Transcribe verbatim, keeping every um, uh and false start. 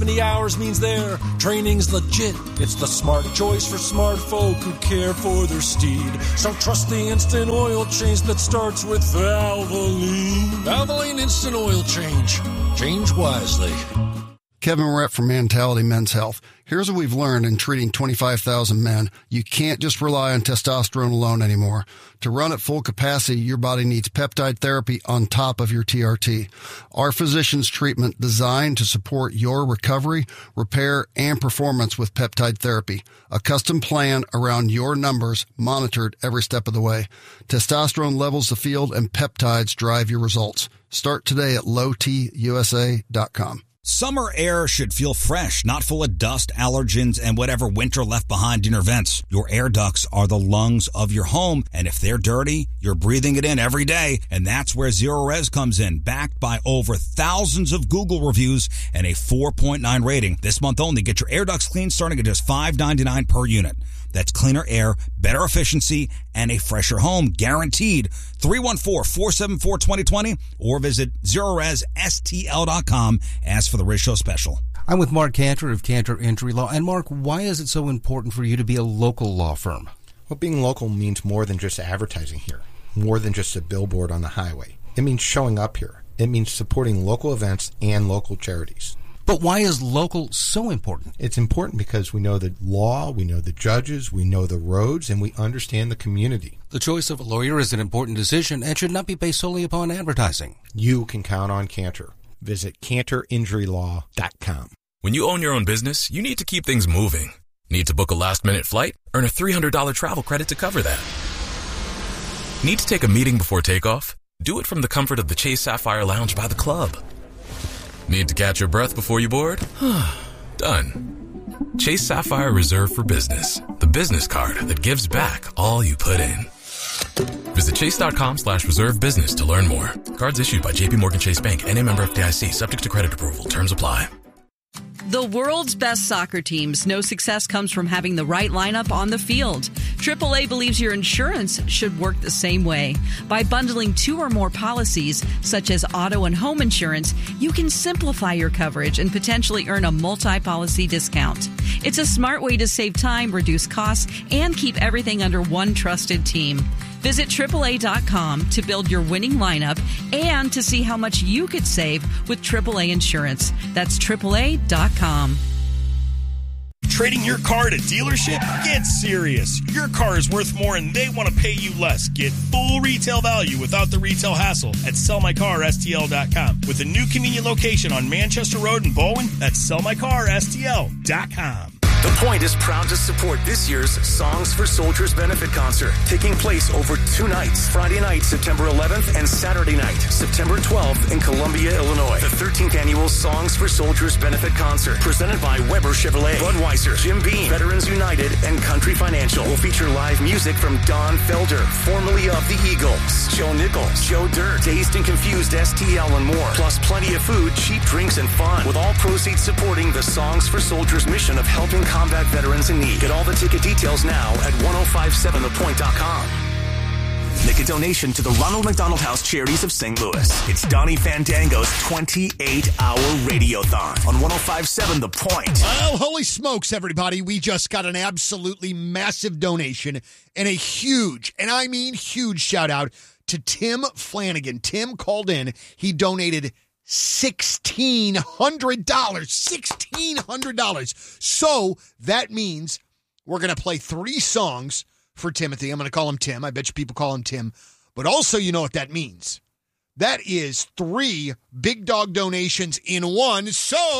seventy hours means their training's legit. It's the smart choice for smart folk who care for their steed. So trust the instant oil change that starts with Valvoline. Valvoline Instant Oil Change. Change wisely. Kevin Moret from Mentality Men's Health. Here's what we've learned in treating twenty-five thousand men. You can't just rely on testosterone alone anymore. To run at full capacity, your body needs peptide therapy on top of your T R T. Our physician's treatment designed to support your recovery, repair, and performance with peptide therapy. A custom plan around your numbers, monitored every step of the way. Testosterone levels the field and peptides drive your results. Start today at low t u s a dot com. Summer air should feel fresh, not full of dust, allergens, and whatever winter left behind in your vents. Your air ducts are the lungs of your home, and if they're dirty, you're breathing it in every day, and that's where Zero Res comes in, backed by over thousands of Google reviews and a four point nine rating. This month only, get your air ducts clean starting at just five ninety-nine per unit. That's cleaner air, better efficiency, and a fresher home, guaranteed. three one four, four seven four, two zero two zero or visit zero res s t l dot com. Ask for the Riz Show special. I'm with Mark Cantor of Cantor Injury Law. And Mark, why is it so important for you to be a local law firm? Well, being local means more than just advertising here, more than just a billboard on the highway. It means showing up here. It means supporting local events and local charities. But why is local so important? It's important because we know the law, we know the judges, we know the roads, and we understand the community. The choice of a lawyer is an important decision and should not be based solely upon advertising. You can count on Cantor. Visit cantor injury law dot com. When you own your own business, you need to keep things moving. Need to book a last-minute flight? Earn a three hundred dollars travel credit to cover that. Need to take a meeting before takeoff? Do it from the comfort of the Chase Sapphire Lounge by the club. Need to catch your breath before you board? Done. Chase Sapphire Reserve for Business, the business card that gives back all you put in. Visit chase.com slash reserve business to learn more. Cards issued by J P Morgan Chase Bank, N A member F D I C, subject to credit approval. Terms apply. The world's best soccer teams know success comes from having the right lineup on the field. triple A believes your insurance should work the same way. By bundling two or more policies, such as auto and home insurance, you can simplify your coverage and potentially earn a multi-policy discount. It's a smart way to save time, reduce costs, and keep everything under one trusted team. Visit triple A dot com to build your winning lineup and to see how much you could save with triple A Insurance. That's triple A dot com. Trading your car at a dealership? Get serious. Your car is worth more and they want to pay you less. Get full retail value without the retail hassle at sell my car s t l dot com. With a new convenient location on Manchester Road in Bowen, that's sell my car s t l dot com. The Point is proud to support this year's Songs for Soldiers benefit concert, taking place over two nights, Friday night, September eleventh, and Saturday night, September twelfth in Columbia, Illinois. The thirteenth annual Songs for Soldiers benefit concert, presented by Weber Chevrolet, Budweiser, Jim Beam, Veterans United, and Country Financial, will feature live music from Don Felder, formerly of the Eagles, Joe Nichols, Joe Dirt, Dazed and Confused S T L, and more, plus plenty of food, cheap drinks, and fun, with all proceeds supporting the Songs for Soldiers mission of helping combat veterans in need. Get all the ticket details now at ten fifty-seven the point dot com. Make a donation to the Ronald McDonald House Charities of Saint Louis. It's Donnie Fandango's twenty-eight hour radiothon on ten fifty-seven The Point. Well, holy smokes, everybody. We just got an absolutely massive donation and a huge, and I mean huge, shout out to Tim Flanagan. Tim called in. He donated sixteen hundred dollars. sixteen hundred dollars. So that means we're going to play three songs for Timothy. I'm going to call him Tim. I bet you people call him Tim. But also, you know what that means. That is three big dog donations in one. So